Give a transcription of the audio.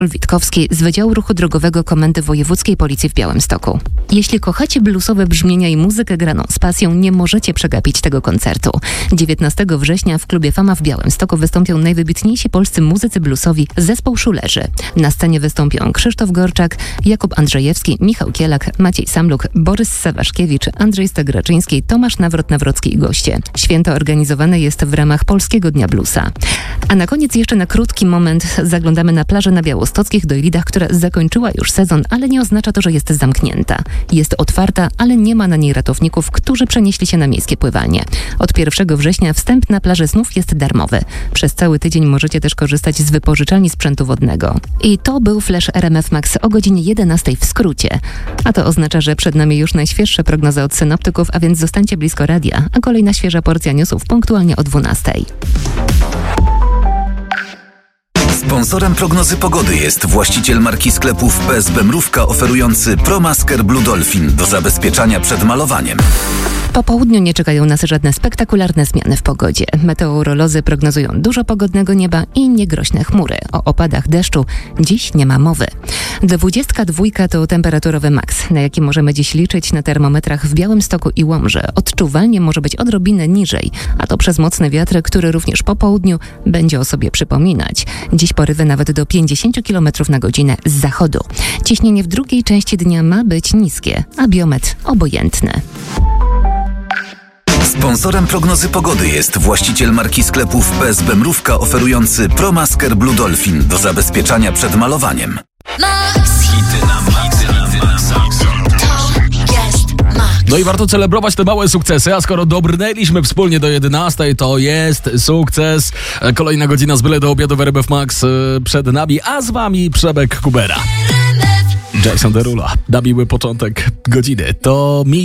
Witkowski z Wydziału Ruchu Drogowego Komendy Wojewódzkiej Policji w Białymstoku. Jeśli kochacie bluesowe brzmienia i muzykę graną z pasją, nie możecie przegapić tego koncertu. 19 września w klubie Fama w Białymstoku wystąpią najwybitniejsi polscy muzycy bluesowi zespół Szulerzy. Na scenie wystąpią Krzysztof Gorczak, Jakub Andrzejewski, Michał Kielak, Maciej Samluk, Borys Sawaszkiewicz, Andrzej Stagraczyński, Tomasz Nawrot-Nawrocki i goście. Święto organizowane jest w ramach Polskiego Dnia Bluesa. A na koniec jeszcze na krótki moment zaglądamy na plażę na Białostockich Dojlidach, która zakończyła już sezon, ale nie oznacza to, że jest zamknięta. Jest otwarta, ale nie ma na niej ratowników, którzy przenieśli się na miejskie pływanie. Od 1 września wstęp na plażę znów jest darmowy. Przez cały tydzień możecie też korzystać z wypożyczalni sprzętu wodnego. I to był Flash RMF Max o godzinie 11 w skrócie. A to oznacza, że przed nami już najświeższe prognozy od synoptyków, a więc zostańcie blisko radia, a kolejna świeża porcja newsów punktualnie o 12. Sponsorem prognozy pogody jest właściciel marki sklepów PSB Mrówka oferujący ProMasker Blue Dolphin do zabezpieczania przed malowaniem. Po południu nie czekają nas żadne spektakularne zmiany w pogodzie. Meteorolodzy prognozują dużo pogodnego nieba i niegroźne chmury. O opadach deszczu dziś nie ma mowy. 22 to temperaturowy maks, na jaki możemy dziś liczyć na termometrach w Białymstoku i Łomży. Odczuwalnie może być odrobinę niżej, a to przez mocny wiatr, który również po południu będzie o sobie przypominać. Dziś porywy nawet do 50 km na godzinę z zachodu. Ciśnienie w drugiej części dnia ma być niskie, a biometr obojętny. Sponsorem prognozy pogody jest właściciel marki sklepów PSB Mrówka oferujący ProMasker Blue Dolphin do zabezpieczania przed malowaniem. Hity na maksa. No i warto celebrować te małe sukcesy, a skoro dobrnęliśmy wspólnie do 11, to jest sukces. Kolejna godzina z byle do obiadu w RMF Max przed nami, a z wami Przemek Kubera. Jason Derulo, na miły początek godziny. To